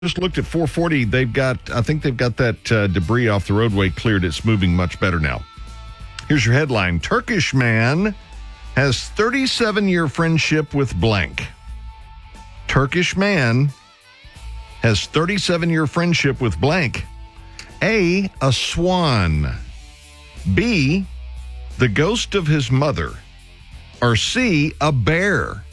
Just looked at 440. I think they've got that debris off the roadway cleared. It's moving much better now. Here's your headline. Turkish man has 37-year friendship with blank. Turkish man has 37-year friendship with blank. A swan. B, the ghost of his mother. Or C, a bear.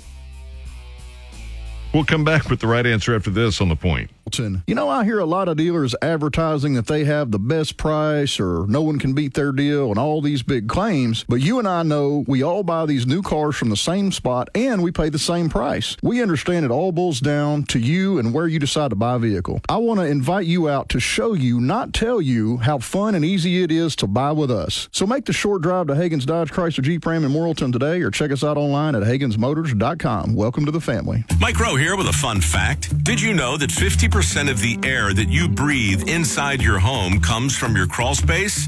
We'll come back with the right answer after this on The Point. You know, I hear a lot of dealers advertising that they have the best price or no one can beat their deal and all these big claims, but you and I know we all buy these new cars from the same spot and we pay the same price. We understand it all boils down to you and where you decide to buy a vehicle. I want to invite you out to show you, not tell you, how fun and easy it is to buy with us. So make the short drive to Hagen's Dodge Chrysler Jeep Ram in Morrilton today or check us out online at HagensMotors.com. Welcome to the family. Mike Rowe here with a fun fact. Did you know that 50% of the air that you breathe inside your home comes from your crawl space?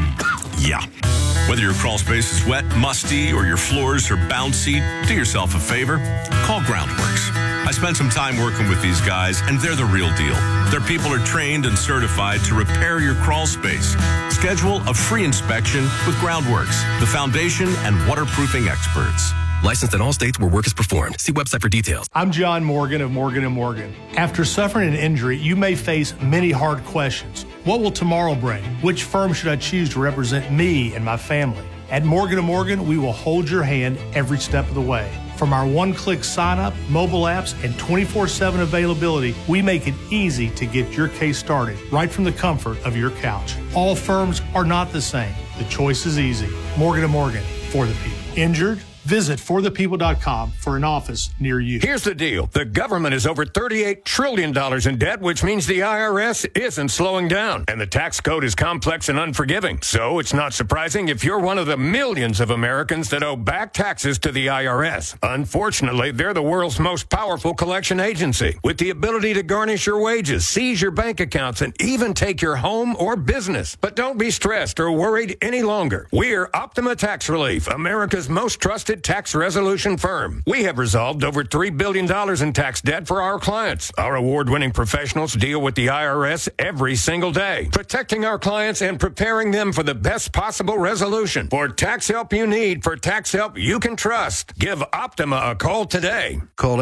Yeah. Whether your crawl space is wet, musty, or your floors are bouncy, do yourself a favor. Call Groundworks. I spent some time working with these guys, and they're the real deal. Their people are trained and certified to repair your crawl space. Schedule a free inspection with Groundworks, the foundation and waterproofing experts. Licensed in all states where work is performed. See website for details. I'm John Morgan of Morgan & Morgan. After suffering an injury, you may face many hard questions. What will tomorrow bring? Which firm should I choose to represent me and my family? At Morgan & Morgan, we will hold your hand every step of the way. From our one-click sign-up, mobile apps, and 24/7 availability, we make it easy to get your case started right from the comfort of your couch. All firms are not the same. The choice is easy. Morgan & Morgan, for the people. Injured? Visit forthepeople.com for an office near you. Here's the deal. The government is over $38 trillion in debt, which means the IRS isn't slowing down. And the tax code is complex and unforgiving. So it's not surprising if you're one of the millions of Americans that owe back taxes to the IRS. Unfortunately, they're the world's most powerful collection agency, with the ability to garnish your wages, seize your bank accounts, and even take your home or business. But don't be stressed or worried any longer. We're Optima Tax Relief, America's most trusted tax resolution firm. We have resolved over $3 billion in tax debt for our clients. Our award-winning professionals deal with the IRS every single day, protecting our clients and preparing them for the best possible resolution. For tax help you need, for tax help you can trust, give Optima a call today. Call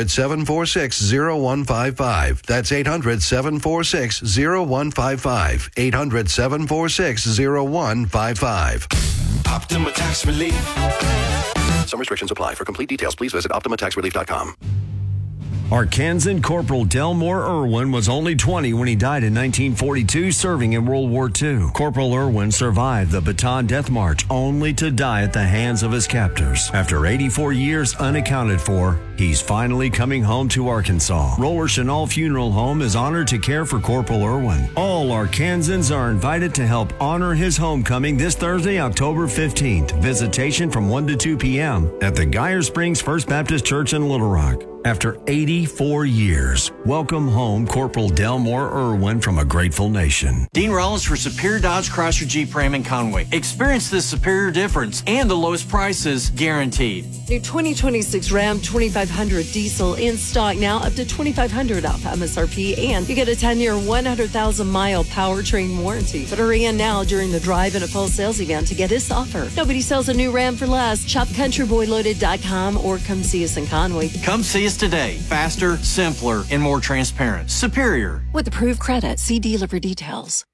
800-746-0155. That's 800-746-0155. 800-746-0155. Optima Tax Relief. Some restrictions apply. For complete details, please visit OptimaTaxRelief.com. Arkansan Corporal Delmore Irwin was only 20 when he died in 1942 serving in World War II. Corporal Irwin survived the Bataan Death March only to die at the hands of his captors. After 84 years unaccounted for, he's finally coming home to Arkansas. Roller Chenal Funeral Home is honored to care for Corporal Irwin. All Arkansans are invited to help honor his homecoming this Thursday, October 15th. Visitation from 1 to 2 p.m. at the Geyer Springs First Baptist Church in Little Rock. After 84 years, welcome home Corporal Delmore Irwin from a grateful nation. Dean Rollins for Superior Dodge Chrysler Jeep Ram in Conway. Experience the superior difference and the lowest prices guaranteed. New 2026 Ram 2500 diesel in stock now, up to $2,500 off MSRP, and you get a 10-year, 100,000-mile powertrain warranty. But hurry in now during the drive and a full sales event to get this offer. Nobody sells a new Ram for less. Shop countryboyloaded.com or come see us in Conway. Come see us today. Faster, simpler, and more transparent. Superior. With approved credit, see dealer for details.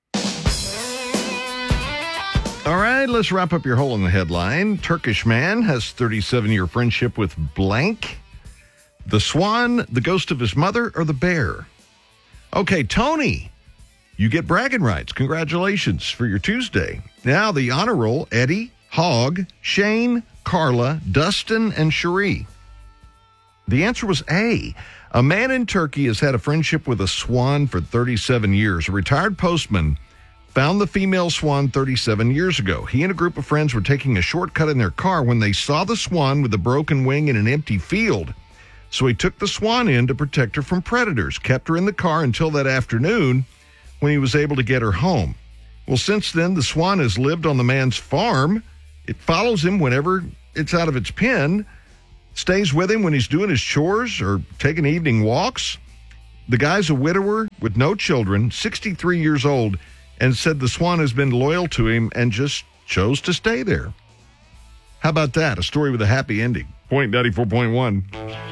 All right, let's wrap up your hole in the headline. Turkish man has 37-year friendship with blank. The swan, the ghost of his mother, or the bear? Okay, Tony, you get bragging rights. Congratulations for your Tuesday. Now the honor roll, Eddie, Hogg, Shane, Carla, Dustin, and Cherie. The answer was A. A man in Turkey has had a friendship with a swan for 37 years. A retired postman found the female swan 37 years ago. He and a group of friends were taking a shortcut in their car when they saw the swan with a broken wing in an empty field. So he took the swan in to protect her from predators, kept her in the car until that afternoon when he was able to get her home. Well, since then, the swan has lived on the man's farm. It follows him whenever it's out of its pen, stays with him when he's doing his chores or taking evening walks. The guy's a widower with no children, 63 years old, and said the Swan has been loyal to him and just chose to stay there. How about that? A story with a happy ending. Point 94.1.